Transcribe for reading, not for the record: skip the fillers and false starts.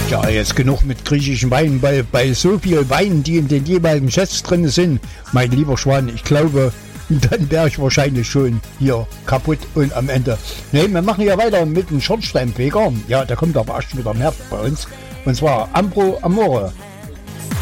Ja, jetzt genug mit griechischen Weinen, weil bei so viel Weinen, die in den jeweiligen Chats drin sind, mein lieber Schwan, ich glaube, dann wäre ich wahrscheinlich schon hier kaputt und am Ende. Ne, wir machen ja weiter mit dem Schornsteinfeger. Ja, da kommt aber erst wieder mehr bei uns. Und zwar Ambro Amore.